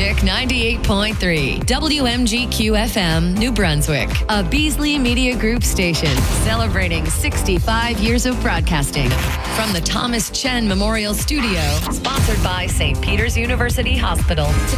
Brunswick 98.3, WMGQ FM, New Brunswick, a Beasley Media Group station celebrating 65 years of broadcasting from the Thomas Chen Memorial Studio, sponsored by St. Peter's University Hospital. To